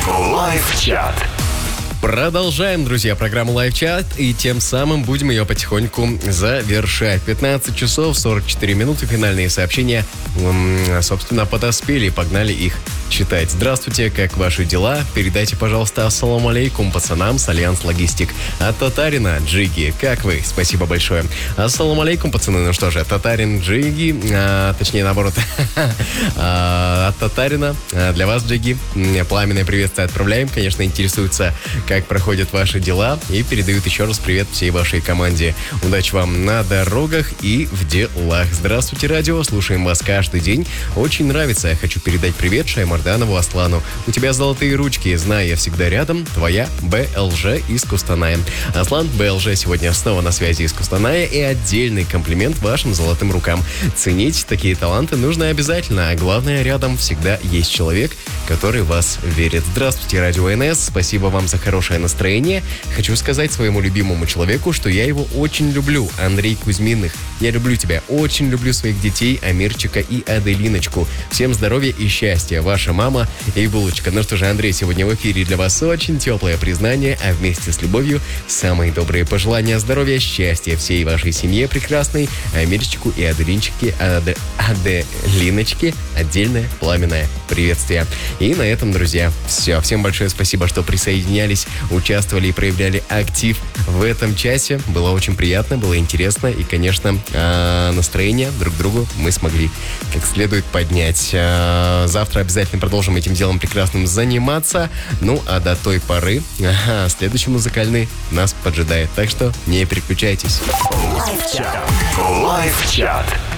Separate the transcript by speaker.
Speaker 1: Лайв-чат.
Speaker 2: Продолжаем, друзья, программу Лайв-чат, и тем самым будем ее потихоньку завершать. 15 часов 44 минуты, финальные сообщения, собственно, подоспели, погнали их читать. Здравствуйте, как ваши дела? Передайте, пожалуйста, ассаламу алейкум пацанам с Альянс Логистик. От Татарина, Джиги, как вы? Спасибо большое. Ассаламу алейкум, пацаны. Ну что же, Татарин, Джиги, точнее, наоборот, от Татарина для вас, Джиги, пламенное приветствие отправляем. Конечно, интересуется, как проходят ваши дела, и передают еще раз привет всей вашей команде. Удачи вам на дорогах и в делах. Здравствуйте, радио, слушаем вас каждый день. Очень нравится. Я хочу передать привет Шаймарданову Аслану. У тебя золотые ручки, знаю, я всегда рядом. Твоя БЛЖ из Кустаная. Аслан, БЛЖ сегодня снова на связи из Кустаная, и отдельный комплимент вашим золотым рукам. Ценить такие таланты нужно обязательно, а главное, рядом всегда есть человек, который в вас верит. Здравствуйте, радио НС, спасибо вам за хорошее настроение. Хочу сказать своему любимому человеку, что я его очень люблю. Андрей Кузьминых. Я люблю тебя. Очень люблю своих детей, Амирчика и Аделиночку. Всем здоровья и счастья. Ваша мама и Булочка. Ну что же, Андрей, сегодня в эфире для вас очень теплое признание, а вместе с любовью самые добрые пожелания здоровья, счастья всей вашей семье прекрасной, Амирчику и Аделиночке, Аделиночке отдельное пламенное приветствие. И на этом, друзья, все. Всем большое спасибо, что присоединялись, участвовали и проявляли актив в этом часе. Было очень приятно, было интересно. И, конечно, настроение друг другу мы смогли как следует поднять. Завтра обязательно продолжим этим делом прекрасным заниматься. Ну, а до той поры следующий музыкальный нас поджидает. Так что не переключайтесь.
Speaker 1: Лайв-чат.